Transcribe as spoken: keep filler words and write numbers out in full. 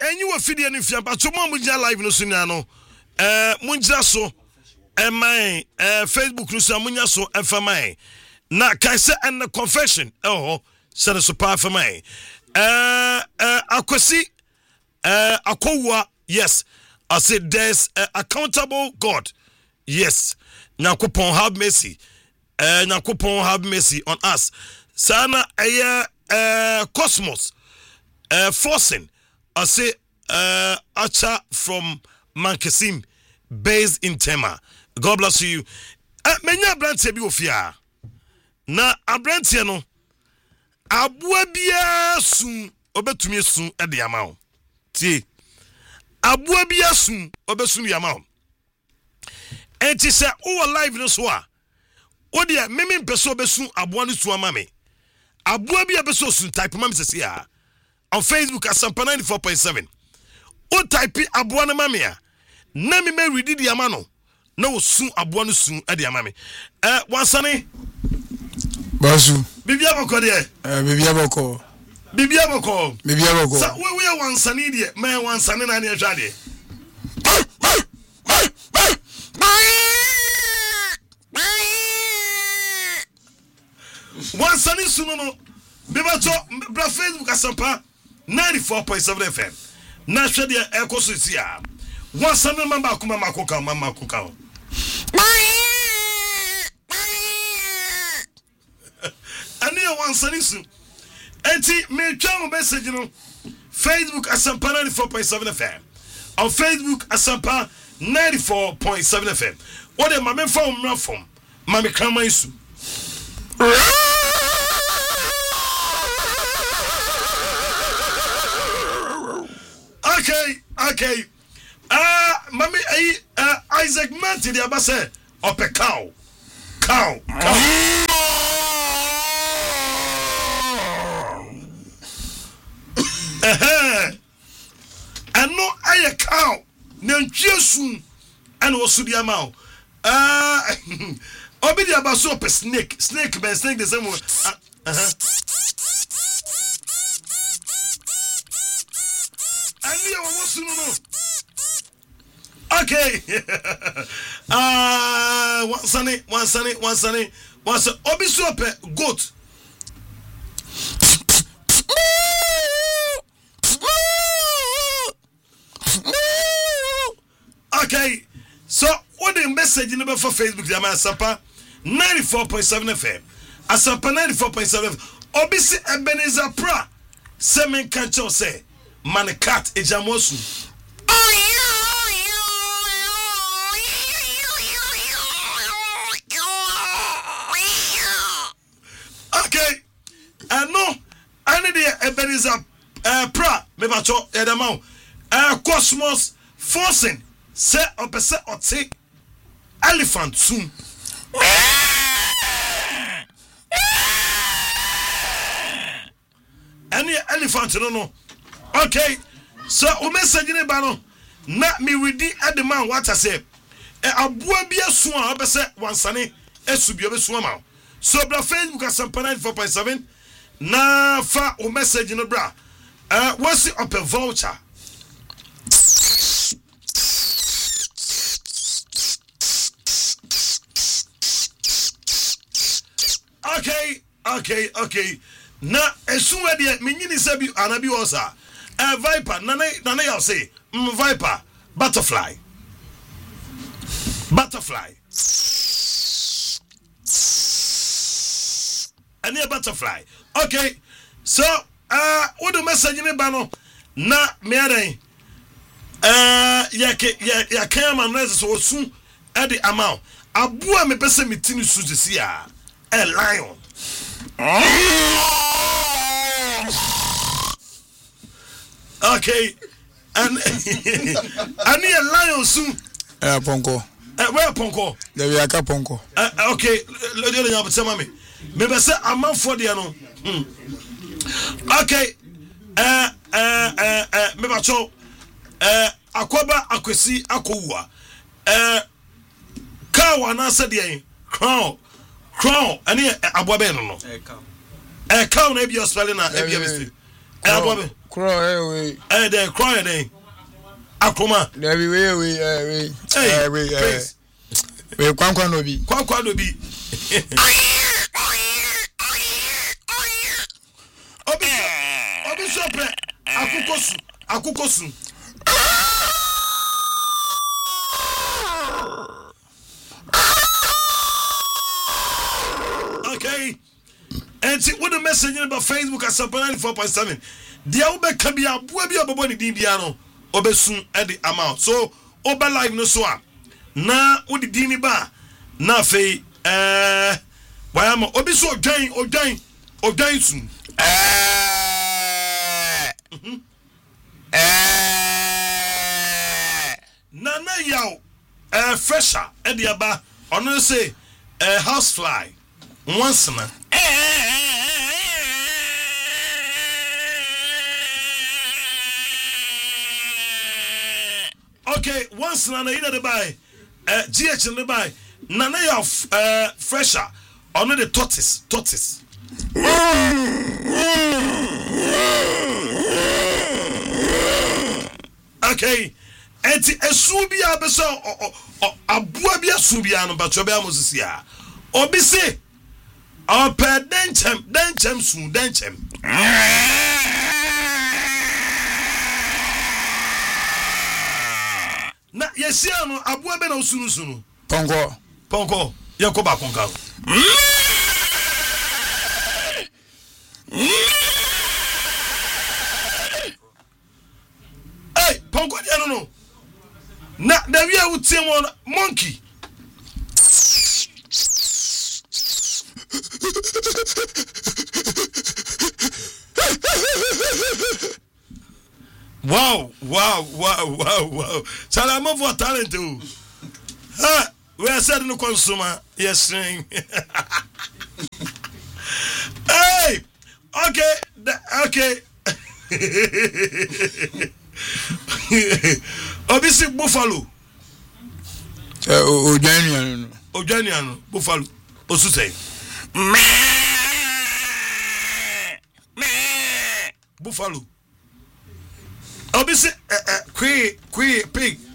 enyi wa fidie no fia but mo mo gya live no so nya no eh mo gya so eh man eh Facebook no so mo nya so efamai na kai say and the confession oh say the super efamai eh eh akwasi eh akowa yes I said there's uh, accountable God yes Nyakopon have mercy eh Nyakopon have mercy on us sana eh uh, cosmos uh, forcing I say uh, Acha from Mankesim based in Tema. God bless you. Uh, menya branche bi ofia na abranche no aboa bia sun obetumi sun e de ama o tie aboa bia sun obesun de ama o enti se o live no so a o de meme mpeso obesun aboa no su ama me aboa bia beso sun type mam sese a on Facebook Asampa ninety-four point seven o type aboa no mame a na me me read di ama no na wo sun aboa no sun e de ama me eh wansane basu bibia boko de eh bibia boko bibia boko bibia boko sa we we wansane de me wansane na ne hwa de wansane sunu no bibato bra Facebook Asampa ninety-four point seven F M na hwe de ekoso sia wansane mamba akoma makoka mama koka ani wansane su enti me twa message no Facebook Asampa ninety-four point seven F M on Facebook Asampa ninety-four point seven F M what the mama from from mama krama isu okay okay uh mama uh, Isaac Manti the abase up a cow cow cow eh and no I cow nantiesu and was the amount uh obi the abaso up snake snake ben snake the same uh uh-huh. And you was no okay ah uh, one sunny one sunny one sunny one so obi so up goat okay so what the message in for Facebook the Asampa ninety-four point seven F M Asampa ninety-four point seven obi se Ebenezer Pra semen kancho say manicat ejamosu okay and no I need the Ebenezer uh, Pra me bacho edamau uh, cosmos forcing say opese oti elephant soon any elephant no no okay so o message ni ba no na me ready at the man what I say e aboa bia so a opese wansane esubi obesu ma so bra Facebook Asampa ninety-four point seven na fa o message no bra uh what's it up a voucher okay okay okay na esuwe de menyini sabi anabi osa a viper na na na ya say mm, viper butterfly butterfly any butterfly okay so uh what the message ni ba no na me adan uh ya ke ya ya kan man na so osu e de amount aboa me pese metini su desi a a lion okay and and a lion soon eh ponko eh where ponko there we are ka ponko uh, okay lo de nya botema me me be say amanfo de no okay eh eh eh me ba cho eh akoba akwesi akowua eh kawa na se de crown crown ani aboabe no no eh cow eh cow na bi hospital na e bi mistake eh aboabe Crow, eh, we. Eh, the cry, eh. Akuma. There we, we, we, eh, we. Hey, eh, we, eh. We, kwan kwan no bi. Kwan kwan no bi. Obi, obi so pre. Akukosu, akukosu. Okay. And see what the message about Facebook at ninety-four point seven. The Obe can be a boy be a boy in Indiano. Obe soon at the amount. So Obe live no so up. Na what the Dini bar. Na fe eh why am Obi so join or join or join soon. Eh eh Nana yaw eh fresher at the aba on say eh housefly. Once man. Okay, once Nana in the buy, uh, G H in the buy, Nana of uh, fresher, on the tortoise, tortoise. Okay, and a subia beso or a buabia subiano, but Chobiamosia. Obisi. Our per denchem, denchem soon, denchem. Na yesiano abua be na sunu sunu. Ponko. Ponko. Yakoba konka. Hey, Ponko dia no no. Na da wi a wutie mo monkey. Wow, wow, wow, wow, wow. Salama for talent too. Ha, we are selling the consumer. Yes, string. Hey, okay, okay. Obisi buffalo. Eh, Ojaniano. Ojaniano, buffalo. Osuse. Buffalo. Obisi, uh, uh, quay, quay, pig.